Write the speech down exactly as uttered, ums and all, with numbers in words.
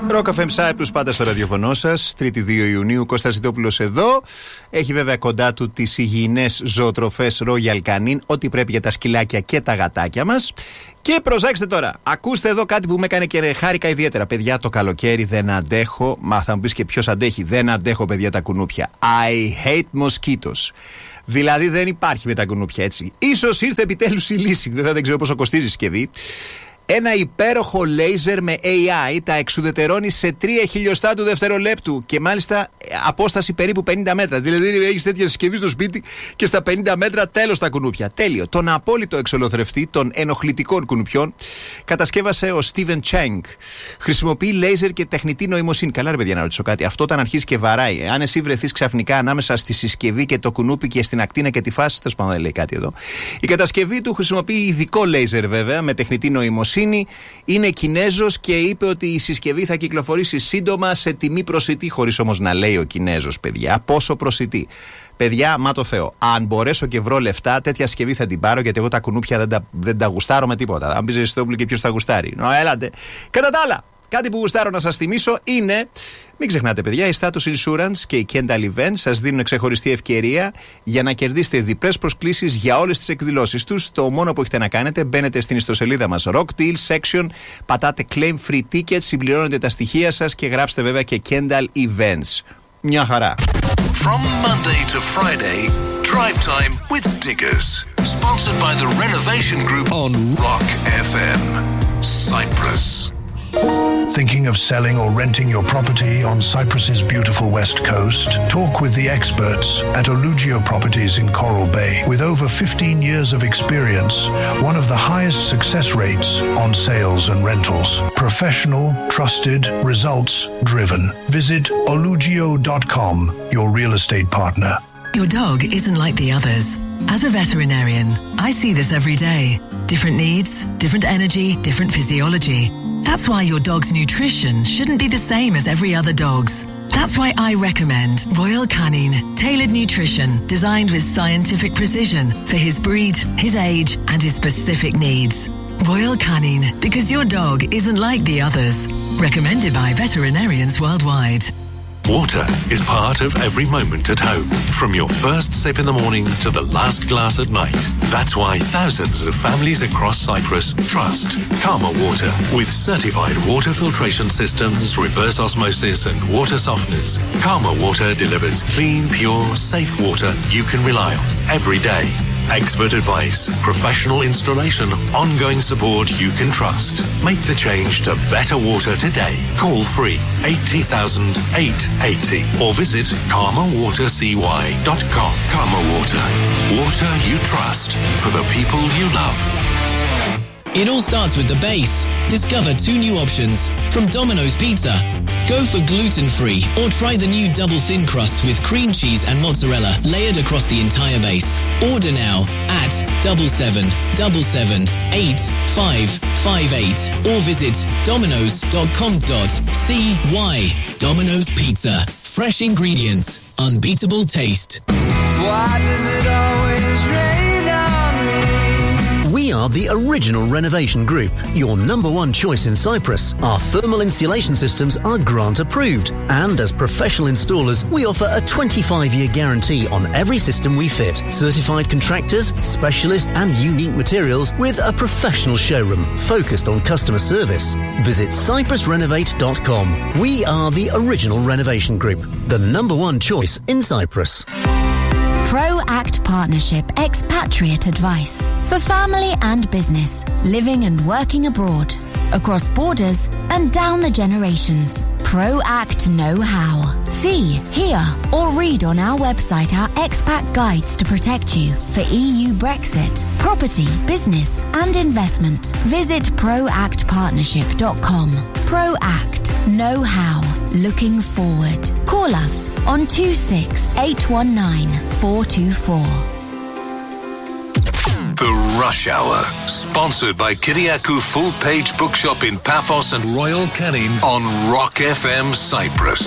Rock εφ εμ Cyprus, πάντα στο ραδιοφωνό σας. Τρίτη δύο Ιουνίου, Κώστας Ζητόπουλος εδώ. Έχει βέβαια κοντά του τις υγιεινές ζωοτροφές Royal Canin, ό,τι πρέπει για τα σκυλάκια και τα γατάκια μας. Και προσέξτε τώρα, ακούστε εδώ κάτι που με έκανε και χάρηκα ιδιαίτερα. Παιδιά, το καλοκαίρι δεν αντέχω. Μα θα μου πεις και ποιος αντέχει. Δεν αντέχω, παιδιά, τα κουνούπια. I hate mosquitoes. Δηλαδή δεν υπάρχει με τα κουνούπια, έτσι. Ίσως ήρθε επιτέλους η λύση. Βέβαια δεν ξέρω πόσο κοστίζει η συσκευή. Ένα υπέροχο λέιζερ με έι άι τα εξουδετερώνει σε τρία χιλιοστά του δευτερολέπτου και μάλιστα απόσταση περίπου πενήντα μέτρα. Δηλαδή έχεις τέτοια συσκευή στο σπίτι και στα πενήντα μέτρα τέλος τα κουνούπια. Τέλειο. Τον απόλυτο εξολοθρευτή των ενοχλητικών κουνουπιών κατασκεύασε ο Steven Chang. Χρησιμοποιεί λέιζερ και τεχνητή νοημοσύνη. Καλά, ρε παιδιά, να ρωτήσω κάτι. Αυτό όταν αρχίζει και βαράει, αν εσύ βρεθείς ξαφνικά ανάμεσα στη συσκευή και το κουνούπι και στην ακτίνα και τη φάση, τέλος πάντων δεν λέει κάτι εδώ. Η κατασκευή του χρησιμοποιεί ειδικό λέιζερ βέβαια με τεχνητή νοημοσύνη. Είναι Κινέζος και είπε ότι η συσκευή θα κυκλοφορήσει σύντομα σε τιμή προσιτή, χωρίς όμως να λέει ο Κινέζος, παιδιά. Πόσο προσιτή. Παιδιά, μα το Θεό. Αν μπορέσω και βρω λεφτά, τέτοια συσκευή θα την πάρω, γιατί εγώ τα κουνούπια δεν τα, δεν τα γουστάρω με τίποτα. Αν πει Ζεστόπουλο και ποιος θα γουστάρει. Νο, έλατε. Κατά τα άλλα, κάτι που γουστάρω να σας θυμίσω είναι. Μην ξεχνάτε, παιδιά, η Status Insurance και η Kendall Events σας δίνουν ξεχωριστή ευκαιρία για να κερδίσετε διπλές προσκλήσεις για όλες τις εκδηλώσεις τους. Το μόνο που έχετε να κάνετε, μπαίνετε στην ιστοσελίδα μας Rock Deal Section, πατάτε Claim Free Tickets, συμπληρώνετε τα στοιχεία σας και γράψτε βέβαια και Kendall Events. Μια χαρά. From Monday to Friday, Drive Time with Diggers. Sponsored by the Renovation Group on Rock εφ εμ. Cyprus. Thinking of selling or renting your property on Cyprus's beautiful west coast? Talk with the experts at Olugio Properties in Coral Bay. With over fifteen years of experience, one of the highest success rates on sales and rentals. Professional, trusted, results driven. Visit olugio dot com, your real estate partner. Your dog isn't like the others. As a veterinarian, I see this every day. Different needs, different energy, different physiology. That's why your dog's nutrition shouldn't be the same as every other dog's. That's why I recommend Royal Canin tailored nutrition designed with scientific precision for his breed, his age, and his specific needs. Royal Canin, because your dog isn't like the others. Recommended by veterinarians worldwide. Water is part of every moment at home, from your first sip in the morning to the last glass at night. That's why thousands of families across Cyprus trust Karma Water. With certified water filtration systems, reverse osmosis and water softeners, Karma Water delivers clean, pure, safe water you can rely on every day. Expert advice, professional installation, ongoing support you can trust. Make the change to better water today. Call free eighty thousand eight hundred eighty or visit karma water c y dot com. Karma Water. Water you trust for the people you love. It all starts with the base. Discover two new options from Domino's Pizza. Go for gluten-free or try the new double thin crust with cream cheese and mozzarella layered across the entire base. Order now at double seven double seven eight five five eight or visit dominos dot com dot c y. Domino's Pizza. Fresh ingredients, unbeatable taste. Why does it always rain on me? We are the original renovation group, your number one choice in Cyprus. Our thermal insulation systems are grant approved, and as professional installers, we offer a twenty-five year guarantee on every system we fit. Certified contractors, specialist and unique materials with a professional showroom focused on customer service. Visit cyprus renovate dot com. We are the original renovation group, the number one choice in Cyprus. ProAct Partnership Expatriate Advice for family and business, living and working abroad, across borders and down the generations. ProAct Know-How. See, hear or read on our website our expat guides to protect you for E U Brexit, property, business and investment. Visit proact partnership dot com. ProAct Know-How. Looking forward. Call us on two six eight one nine four two four. The Rush Hour, sponsored by Kyriakou Full Page Bookshop in Paphos and Royal Canin on Rock εφ εμ Cyprus.